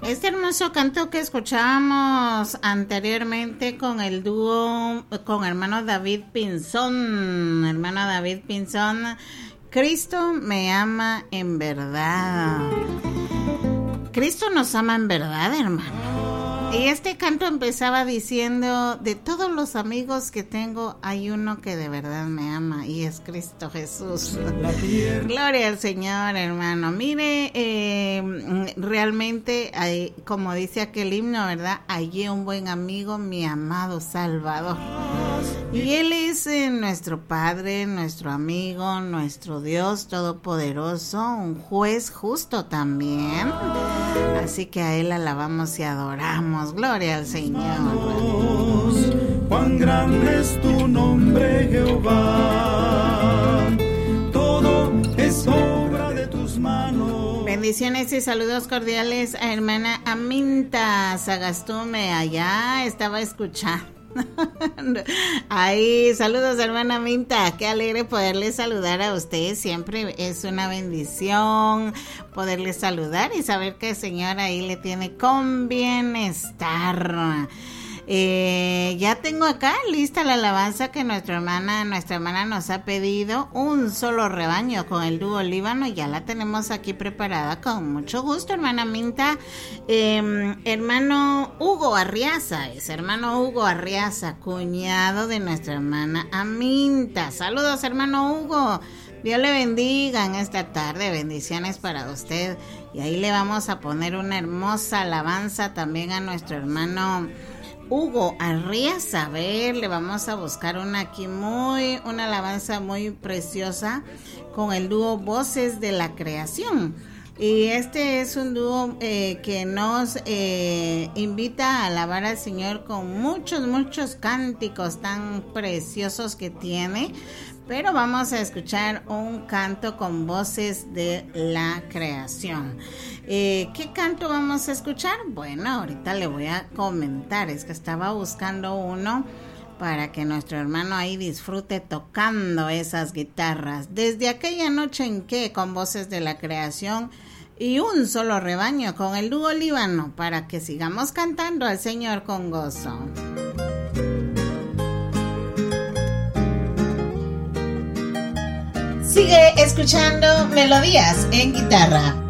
Este hermoso canto que escuchábamos anteriormente con el dúo, con hermano David Pinzón. Hermano David Pinzón, Cristo me ama en verdad. Cristo nos ama en verdad, hermano. Y este canto empezaba diciendo: de todos los amigos que tengo, hay uno que de verdad me ama, y es Cristo Jesús. Gloria al Señor, hermano. Mire, realmente, como dice aquel himno, ¿verdad? Hallé un buen amigo, mi amado Salvador. Y Él es nuestro Padre, nuestro amigo, nuestro Dios Todopoderoso, un juez justo también. Así que a Él alabamos y adoramos. Gloria al Señor. Cuán grande es tu nombre, Jehová. Todo es obra de tus manos. Bendiciones y saludos cordiales a hermana Aminta Sagastume. Allá estaba escuchando. Ahí, saludos hermana Minta, qué alegre poderle saludar a usted, siempre es una bendición poderle saludar y saber que el Señor ahí le tiene con bienestar. Ya tengo acá lista la alabanza que nuestra hermana nos ha pedido, un solo rebaño con el dúo Líbano. Ya la tenemos aquí preparada con mucho gusto, hermana Minta. Hermano Hugo Arriaza, cuñado de nuestra hermana Aminta. Saludos, hermano Hugo. Dios le bendiga en esta tarde, bendiciones para usted. Y ahí le vamos a poner una hermosa alabanza también a nuestro hermano Hugo Arriaza. A ver, le vamos a buscar una alabanza muy preciosa con el dúo Voces de la Creación. Y este es un dúo que nos invita a alabar al Señor con muchos cánticos tan preciosos que tiene. Pero vamos a escuchar un canto con Voces de la Creación. ¿Qué canto vamos a escuchar? Bueno, ahorita le voy a comentar. Es que estaba buscando uno para que nuestro hermano ahí disfrute tocando esas guitarras. Desde aquella noche en que, con Voces de la Creación y un solo rebaño con el dúo Líbano, para que sigamos cantando al Señor con gozo. Sigue escuchando Melodías en Guitarra.